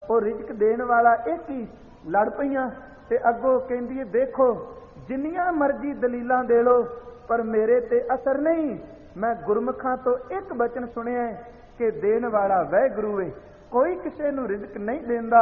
ਉਹ ਰਿਜ਼ਕ ਦੇਣ ਵਾਲਾ ਇੱਕ ਹੀ ਲੜ ਪਈਆਂ ਤੇ ਅੱਗੋਂ ਕਹਿੰਦੀ ਦੇਖੋ ਜਿੰਨੀਆਂ ਮਰਜ਼ੀ ਦਲੀਲਾਂ ਦੇ ਲੋ ਪਰ ਮੇਰੇ ਤੇ ਅਸਰ ਨਹੀਂ। ਮੈਂ ਗੁਰਮੁਖਾਂ ਤੋਂ ਇੱਕ ਬਚਨ ਸੁਣਿਆ ਕਿ ਦੇਣ ਵਾਲਾ ਵਾਹਿਗੁਰੂ ਏ, ਕੋਈ ਕਿਸੇ ਨੂੰ ਰਿਜ਼ਕ ਨਹੀਂ ਦਿੰਦਾ।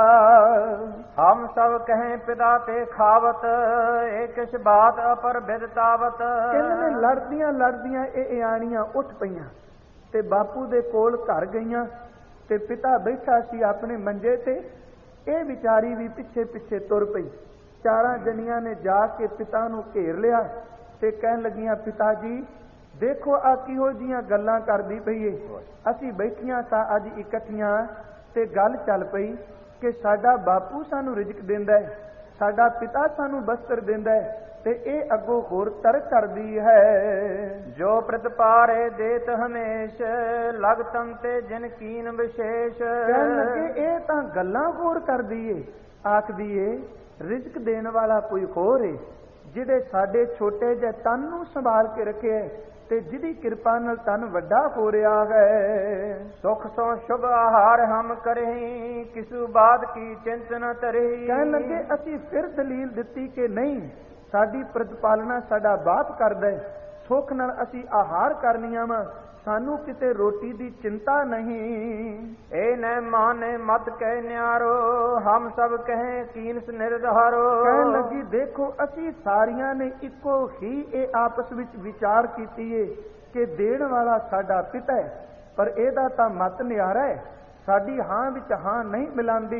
ਹਮ ਸਭ ਕਹੇ ਪਿਤਾ ਤੇ ਖਾਵਤ, ਇਹ ਕਿਸ ਬਾਤ ਅਪਰ ਬਿਦਤਾਵਤ। ਕਹਿੰਦੇ ਨੇ ਲੜਦੀਆਂ ਲੜਦੀਆਂ ਇਹ ਆਣੀਆਂ ਉੱਠ ਪਈਆਂ ਤੇ ਬਾਪੂ ਦੇ ਕੋਲ ਘਰ ਗਈਆਂ ਤੇ ਪਿਤਾ ਬੈਠਾ ਸੀ ਆਪਣੇ ਮੰਜੇ ਤੇ। ਇਹ ਵਿਚਾਰੀ ਵੀ ਪਿੱਛੇ ਪਿੱਛੇ ਤੁਰ ਪਈ। ਚਾਰਾਂ ਜਣੀਆਂ ਨੇ ਜਾ ਕੇ ਪਿਤਾ ਨੂੰ ਘੇਰ ਲਿਆ ਤੇ ਕਹਿਣ ਲੱਗੀਆਂ ਪਿਤਾ ਜੀ ਦੇਖੋ ਆ ਕਿਹੋ ਜੀਆਂ ਗੱਲਾਂ ਕਰਦੀ ਪਈ ਏ। ਅਸੀਂ ਬੈਠੀਆਂ ਸਾਂ ਅੱਜ ਇਕੱਠੀਆਂ ਤੇ ਗੱਲ ਚੱਲ ਪਈ ਕਿ ਸਾਡਾ ਬਾਪੂ ਸਾਨੂੰ ਰਿਜ਼ਕ ਦਿੰਦਾ ਹੈ, ਸਾਡਾ ਪਿਤਾ ਸਾਨੂੰ ਬਸਤਰ ਦਿੰਦਾ ਹੈ ਤੇ ਇਹ ਅੱਗੋਂ ਹੋਰ ਤਰਕ ਕਰਦੀ ਹੈ। ਜੋ ਪ੍ਰਤਪਾਰੇ ਦੇਤ ਹਮੇਸ਼, ਲਗ ਤਨ ਤੇ ਜਿਨ ਕੀਨ ਵਿਸ਼ੇਸ਼। ਕਹਿਣ ਲੱਗੇ ਇਹ ਤਾਂ ਗੱਲਾਂ ਹੋਰ ਕਰਦੀ ਏ, ਆਖਦੀ ਏ ਰਿਜ਼ਕ ਦੇਣ ਵਾਲਾ ਕੋਈ ਹੋਰ ਏ ਜਿਹੜੇ ਸਾਡੇ ਛੋਟੇ ਜਿਹੇ ਤਨ ਨੂੰ ਸੰਭਾਲ ਕੇ ਰੱਖਿਆ ਤੇ ਜਿਹਦੀ ਕਿਰਪਾ ਨਾਲ ਤਨ ਵੱਡਾ ਹੋ ਰਿਹਾ ਹੈ। ਸੁਖ ਸੋ ਸ਼ੁਭ ਆਹਾਰ ਹਮ ਕਰਹੀਂ, ਕਿਸੂ ਬਾਤ ਕੀ ਚਿੰਤ ਨ ਤਰਹੀ। ਕਹਿਣ ਲੱਗੇ ਅਸੀਂ ਫਿਰ ਦਲੀਲ ਦਿੱਤੀ ਕਿ ਨਹੀਂ, ਸਾਡੀ ਪ੍ਰਤਪਾਲਨਾ ਸਾਡਾ ਬਾਪ ਕਰਦਾ ਹੈ, ਸੁੱਖ ਨਾਲ ਅਸੀਂ ਆਹਾਰ ਕਰਨੀਆਂ ਵਾ, ਸਾਨੂੰ ਕਿਤੇ ਰੋਟੀ ਦੀ ਚਿੰਤਾ ਨਹੀਂ। ਇਹ ਨ ਮਾਨੇ ਮਤ ਕਹਿ ਨਿਆਰੋ, ਹਮ ਸਭ ਕਹੇ ਕੀਨਸ ਨਿਰਧਾਰੋ। ਕਹਿਣ ਲੱਗੀ ਦੇਖੋ ਅਸੀਂ ਸਾਰੀਆਂ ਨੇ ਇੱਕੋ ਹੀ ਇਹ ਆਪਸ ਵਿੱਚ ਵਿਚਾਰ ਕੀਤੀ ਏ ਕਿ ਦੇਣ ਵਾਲਾ ਸਾਡਾ ਪਿਤਾ ਹੈ, ਪਰ ਇਹਦਾ ਤਾਂ ਮਤ ਨਿਆਰਾ ਹੈ, ਸਾਡੀ ਹਾਂ ਵਿੱਚ ਹਾਂ ਨਹੀਂ ਮਿਲਾਂਦੀ।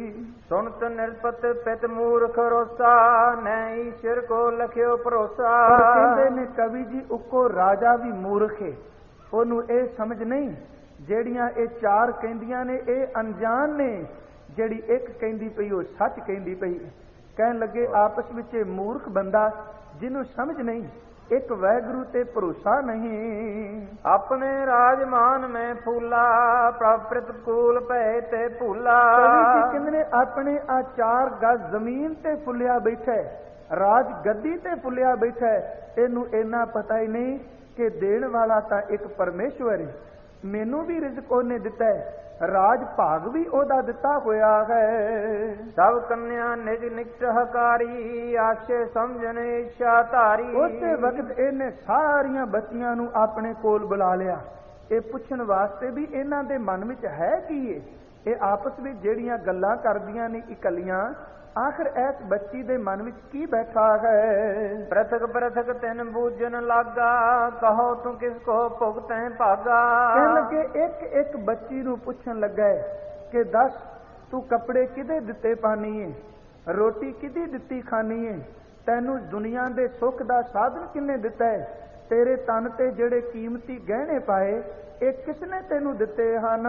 ਸੁਣਤ ਨਿਰਪਤ ਪਿਤ ਮੂਰਖ ਰੋਸਾ, ਨੈ ਈਸ਼ਰ ਕੋ ਲਖਿਓ ਭਰੋਸਾ। ਕਹਿੰਦੇ ਨੇ ਕਵੀ ਜੀ ਉੱਕੋ ਰਾਜਾ ਵੀ ਮੂਰਖ ਹੈ, ਉਹਨੂੰ ਇਹ ਸਮਝ ਨਹੀਂ। ਜਿਹੜੀਆਂ ਇਹ ਚਾਰ ਕਹਿੰਦੀਆਂ ਨੇ ਇਹ ਅਣਜਾਣ ਨੇ, ਜਿਹੜੀ ਇੱਕ ਕਹਿੰਦੀ ਪਈ ਉਹ ਸੱਚ ਕਹਿੰਦੀ ਪਈ। ਕਹਿਣ ਲੱਗੇ ਆਪਸ ਵਿੱਚ ਇਹ ਮੂਰਖ ਬੰਦਾ ਜਿਹਨੂੰ ਸਮਝ ਨਹੀਂ, ਇੱਕ ਵਾਹਿਗੁਰੂ ਤੇ ਭਰੋਸਾ ਨਹੀਂ। ਆਪਣੇ ਰਾਜਮਾਨ ਮੈਂ ਫੂਲਾ, ਪ੍ਰਭ ਪ੍ਰਤਕੂਲ ਭਏ ਤੇ ਭੂਲਾ। ਕਹਿੰਦੇ ਨੇ ਆਪਣੇ ਆ 4 ਗਜ਼ ਜ਼ਮੀਨ ਤੇ ਫੁੱਲਿਆ ਬੈਠਾ, ਰਾਜ ਗੱਦੀ ਤੇ ਫੁੱਲਿਆ ਬੈਠਾ, ਇਹਨੂੰ ਇੰਨਾ ਪਤਾ ਹੀ ਨਹੀਂ ਕਿ ਦੇਣ ਵਾਲਾ ਤਾਂ ਇੱਕ ਪਰਮੇਸ਼ਵਰ ਹੈ। ਮੈਨੂੰ ਵੀ ਰਿਜ਼ਕ ਉਹਨੇ ਦਿੱਤਾ ਹੈ, ਰਾਜ ਭਾਗ ਵੀ ਉਹਦਾ ਦਿੱਤਾ ਹੋਇਆ ਹੈ। ਸਭ ਕੰਨਿਆ ਨਿਜ ਨਿਕਟ ਹਕਾਰੀ, ਆਸ਼ੇ ਸਮਝਣ ਇੱਛਾ ਧਾਰੀ। ਉਸੇ ਵਕਤ ਇਹਨੇ ਸਾਰੀਆਂ ਬੱਚੀਆਂ ਨੂੰ ਆਪਣੇ ਕੋਲ ਬੁਲਾ ਲਿਆ, ਇਹ ਪੁੱਛਣ ਵਾਸਤੇ ਵੀ ਇਹਨਾਂ ਦੇ ਮਨ ਵਿੱਚ ਹੈ ਕੀ ਏ। ਇਹ ਆਪਸ ਵਿੱਚ ਜਿਹੜੀਆਂ ਗੱਲਾਂ ਕਰਦੀਆਂ ਨੇ ਇਕੱਲੀਆਂ, ਆਖਿਰ ਇਸ ਬੱਚੀ ਦੇ ਮਨ ਵਿੱਚ ਕੀ ਬੈਠਾ ਹੈ। ਪ੍ਰਥਕ ਪ੍ਰਥਕ ਤਿਨ ਬੂਝਨ ਲਾਗਾ, ਕਹੋ ਤੂੰ ਕਿਸ ਕੋ ਭੁਗਤੈ ਭਾਗਾ। ਕਹਿਣ ਲੱਗੇ ਇੱਕ ਇੱਕ ਬੱਚੀ ਨੂੰ ਪੁੱਛਣ ਲੱਗਾ ਕਿ ਦੱਸ ਤੂੰ ਕੱਪੜੇ ਕਿਹਦੇ ਦਿੱਤੇ ਪਾਨੀ ਏ, ਰੋਟੀ ਕਿਹਦੀ ਦਿੱਤੀ ਖਾਨੀ ਏ, ਤੈਨੂੰ ਦੁਨੀਆ ਦੇ ਸੁੱਖ ਦਾ ਸਾਧਨ ਕਿੰਨੇ ਦਿੱਤਾ ਹੈ, ਤੇਰੇ ਤਨ ਤੇ ਜਿਹੜੇ ਕੀਮਤੀ ਗਹਿਣੇ ਪਾਏ ਇਹ ਕਿਸਨੇ ਤੈਨੂੰ ਦਿੱਤੇ ਹਨ।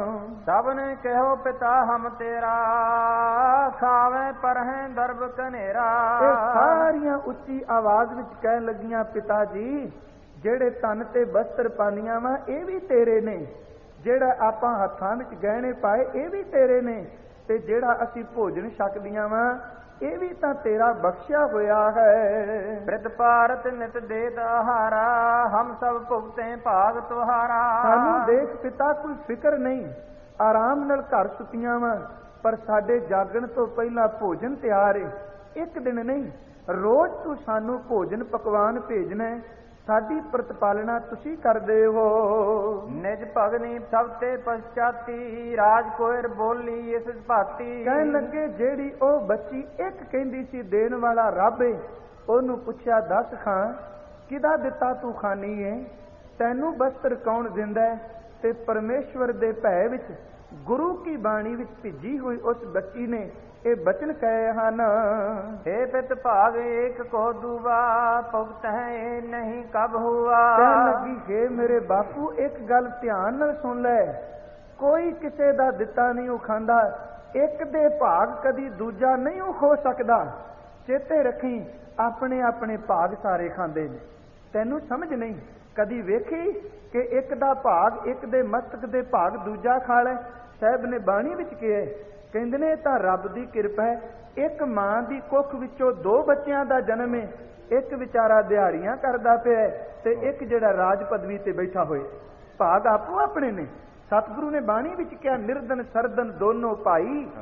ਸਭ ਨੇ ਕਹੋ ਪਿਤਾ ਹਮ ਤੇਰਾ, ਖਾਵੇ ਪਰਹੈ ਦਰਬ ਕਨੇਰਾ। ਇਹ ਸਾਰੀਆਂ ਉੱਚੀ ਆਵਾਜ਼ ਵਿੱਚ ਕਹਿਣ ਲੱਗੀਆਂ ਪਿਤਾ ਜੀ ਜਿਹੜੇ ਤਨ ਤੇ ਬਸਤਰ ਪਾਨੀਆਂ ਵਾ ਇਹ ਵੀ ਤੇਰੇ ਨੇ, ਜਿਹੜਾ ਆਪਾਂ ਹੱਥਾਂ ਵਿੱਚ ਗਹਿਣੇ ਪਾਏ ਇਹ ਵੀ ਤੇਰੇ ਨੇ, ਤੇ ਜਿਹੜਾ ਅਸੀਂ ਭੋਜਨ ਛਕਦੀਆਂ ਵਾ ਇਹ ਵੀ ਤਾਂ ਤੇਰਾ ਬਖਸ਼ਿਆ ਹੋਇਆ ਹੈ। ਬ੍ਰਿਤ ਭਾਰਤ ਨਿਤ ਦੇਤ ਆਹਾਰਾ, ਹਮ ਸਭ ਭੁਗਤੇ ਭਾਗ ਤੁਹਾਰਾ। ਸਾਨੂੰ ਦੇਖ ਪਿਤਾ ਕੋਈ ਫਿਕਰ ਨਹੀਂ, ਆਰਾਮ ਨਾਲ ਘਰ ਸੁੱਤੀਆਂ ਵਾ, ਪਰ ਸਾਡੇ ਜਾਗਣ ਤੋਂ ਪਹਿਲਾਂ ਭੋਜਨ ਤਿਆਰ ਏ। ਇੱਕ ਦਿਨ ਨਹੀਂ, ਰੋਜ਼ ਤੂੰ ਸਾਨੂੰ ਭੋਜਨ ਪਕਵਾਨ ਭੇਜਣਾ, ਸਾਡੀ ਪ੍ਰਤਪਾਲਨਾ ਤੁਸੀਂ ਕਰਦੇ ਹੋ। ਨਿਜ ਭਗਨੀ ਸਭ ਤੇ ਪਛਾਤੀ, ਰਾਜ ਕੋਇਰ ਬੋਲੀ ਇਸ ਭਾਤੀ। ਕਹਿਣ ਲੱਗੇ ਜਿਹੜੀ ਉਹ ਬੱਚੀ ਇੱਕ ਕਹਿੰਦੀ ਸੀ ਦੇਣ ਵਾਲਾ ਰੱਬ ਏ, ਉਹਨੂੰ ਪੁੱਛਿਆ ਦੱਸ ਖਾਂ ਕਿਹਦਾ ਦਿੱਤਾ ਤੂੰ ਖਾਨੀ ਏ, ਤੈਨੂੰ ਬਸਤਰ ਕੌਣ ਦਿੰਦਾ। ਤੇ ਪਰਮੇਸ਼ਵਰ ਦੇ ਭੈ ਵਿੱਚ ਗੁਰੂ ਕੀ ਬਾਣੀ ਵਿੱਚ ਭਿੱਜੀ ਹੋਈ ਉਸ ਬੱਚੀ ਨੇ ਇਹ ਬਚਨ ਕਹੇ ਹਨ। हे पित भाग एक को दुआ, भुगत है नहीं कब हुआ। ਕਹਿਣ ਲੱਗੀ हे ਮੇਰੇ ਬਾਪੂ ਇੱਕ ਗੱਲ ਧਿਆਨ ਨਾਲ ਸੁਣ ਲੈ, ਕੋਈ ਕਿਸੇ ਦਾ ਦਿੱਤਾ ਨਹੀਂ ਉਹ ਖਾਂਦਾ, ਇੱਕ ਦੇ ਭਾਗ ਕਦੀ ਦੂਜਾ ਨਹੀਂ ਉਹ ਖੋ ਸਕਦਾ। ਚੇਤੇ ਰੱਖੀ ਆਪਣੇ ਆਪਣੇ ਭਾਗ ਸਾਰੇ ਖਾਂਦੇ ਨੇ, ਤੈਨੂੰ ਸਮਝ ਨਹੀਂ ਕਦੀ ਵੇਖੀ ਕਿ ਇੱਕ ਦਾ ਭਾਗ ਇੱਕ ਦੇ ਮਸਤਕ ਦੇ ਭਾਗ ਦੂਜਾ ਖਾ ਲੈ। ਸਾਹਿਬ ਨੇ ਬਾਣੀ ਵਿੱਚ ਕਿਹਾ, ਕਹਿੰਦੇ ਨੇ ਤਾਂ ਰੱਬ ਦੀ ਕਿਰਪਾ ਹੈ, ਇੱਕ ਮਾਂ ਦੀ ਕੁੱਖ ਵਿੱਚੋਂ 2 ਬੱਚਿਆਂ ਦਾ ਜਨਮ ਹੈ, ਇੱਕ ਵਿਚਾਰਾ ਦਿਹਾੜੀਆਂ ਕਰਦਾ ਪਿਆ ਤੇ ਇੱਕ ਜਿਹੜਾ ਰਾਜ ਪਦਵੀ ਤੇ ਬੈਠਾ ਹੋਏ। ਭਾਗ ਆਪੋ ਆਪਣੇ ਨੇ। ਸਤਿਗੁਰੂ ਨੇ ਬਾਣੀ ਵਿੱਚ ਕਿਹਾ ਨਿਰਦਨ ਸਰਦਨ ਦੋਨੋਂ ਭਾਈ।